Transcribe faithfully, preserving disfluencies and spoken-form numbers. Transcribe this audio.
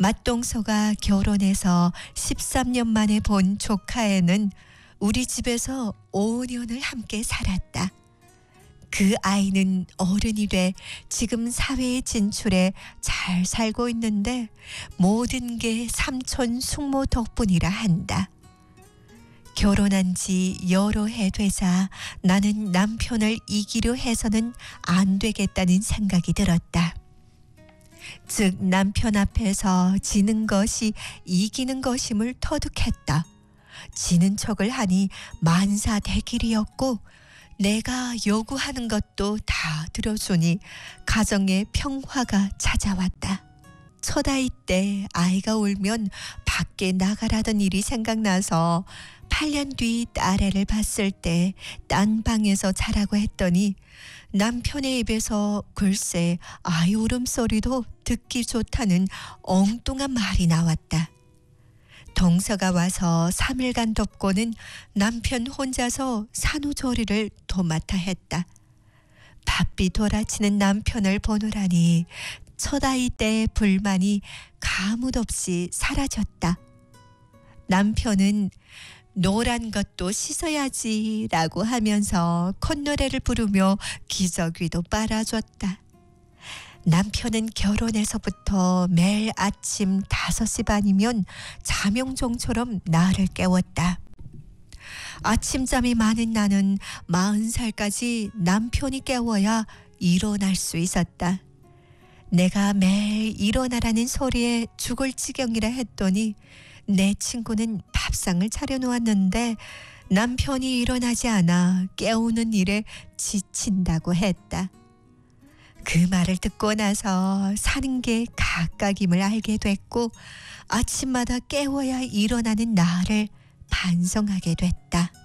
맏동서가 결혼해서 십삼 년 만에 본 조카애는 우리 집에서 오 년을 함께 살았다. 그 아이는 어른이 돼 지금 사회에 진출해 잘 살고 있는데 모든 게 삼촌 숙모 덕분이라 한다. 결혼한 지 여러 해 되자 나는 남편을 이기려 해서는 안 되겠다는 생각이 들었다. 즉 남편 앞에서 지는 것이 이기는 것임을 터득했다. 지는 척을 하니 만사대길이었고 내가 요구하는 것도 다 들어주니 가정에 평화가 찾아왔다. 첫 아이 때 아이가 울면 밖에 나가라던 일이 생각나서 팔 년 뒤 딸애를 봤을 때 딴 방에서 자라고 했더니 남편의 입에서 글쎄 아이 울음소리도 듣기 좋다는 엉뚱한 말이 나왔다. 동서가 와서 삼 일간 돕고는 남편 혼자서 산후조리를 도맡아 했다. 바삐 돌아치는 남편을 보느라니 첫 아이 때의 불만이 가뭇없이 사라졌다. 남편은 노란 것도 씻어야지 라고 하면서 콧노래를 부르며 기저귀도 빨아줬다. 남편은 결혼해서부터 매일 아침 다섯 시 반이면 자명종처럼 나를 깨웠다. 아침잠이 많은 나는 마흔 살까지 남편이 깨워야 일어날 수 있었다. 내가 매일 일어나라는 소리에 죽을 지경이라 했더니 내 친구는 밥상을 차려놓았는데 남편이 일어나지 않아 깨우는 일에 지친다고 했다. 그 말을 듣고 나서 사는 게 각각임을 알게 됐고 아침마다 깨워야 일어나는 나를 반성하게 됐다.